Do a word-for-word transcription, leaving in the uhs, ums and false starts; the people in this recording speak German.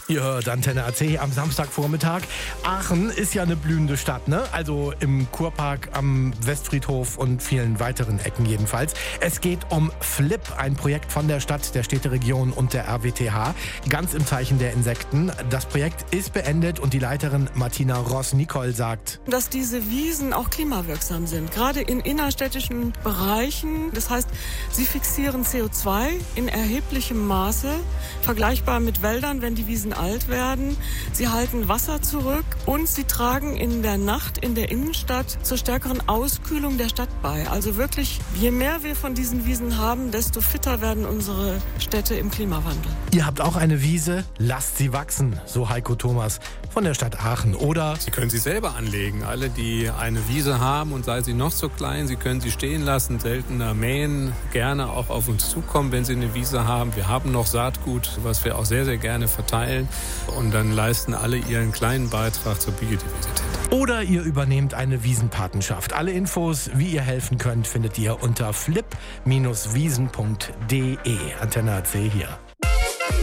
Ihr hört Antenne A C am Samstagvormittag. Aachen ist ja eine blühende Stadt, ne? Also im Kurpark, am Westfriedhof und vielen weiteren Ecken jedenfalls. Es geht um Flip, ein Projekt von der Stadt, der Städteregion und der R W T H. Ganz im Zeichen der Insekten. Das Projekt ist beendet und die Leiterin Martina Ross-Nicol sagt, dass diese Wiesen auch klimawirksam sind, gerade in innerstädtischen Bereichen. Das heißt, sie fixieren C O zwei in erheblichem Maße, vergleichbar mit Wäldern, wenn die Wiesen alt werden. Sie halten Wasser zurück und sie tragen in der Nacht in der Innenstadt zur stärkeren Auskühlung der Stadt bei. Also wirklich, je mehr wir von diesen Wiesen haben, desto fitter werden unsere Städte im Klimawandel. Ihr habt auch eine Wiese, lasst sie wachsen, so Heiko Thomas von der Stadt Aachen. Oder Sie können sie selber anlegen. Alle, die eine Wiese haben und sei sie noch so klein, sie können sie stehen lassen, seltener mähen, gerne auch auf uns zukommen, wenn sie eine Wiese haben. Wir haben noch Saatgut, was wir auch sehr, sehr gerne verteilen. Und dann leisten alle ihren kleinen Beitrag zur Biodiversität. Oder ihr übernehmt eine Wiesenpatenschaft. Alle Infos, wie ihr helfen könnt, findet ihr unter flip Bindestrich wiesen Punkt de. Antenne A C hier.